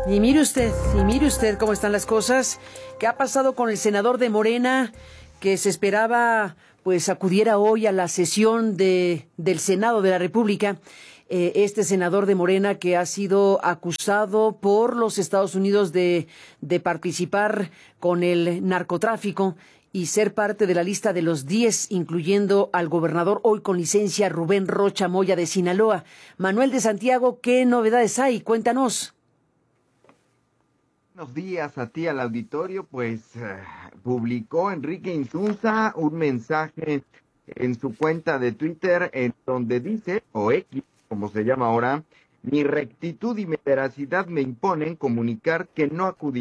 Y mire usted cómo están las cosas. ¿Qué ha pasado con el senador de Morena que se esperaba pues acudiera hoy a la sesión del Senado de la República? Este senador de Morena que ha sido acusado por los Estados Unidos de participar con el narcotráfico y ser parte de la lista de los 10, incluyendo al gobernador hoy con licencia Rubén Rocha Moya de Sinaloa. Manuel de Santiago, ¿qué novedades hay? Cuéntanos. Buenos días a ti, al auditorio. Publicó Enrique Insunza un mensaje en su cuenta de Twitter en donde dice, o X, como se llama ahora: mi rectitud y mi veracidad me imponen comunicar que no acudí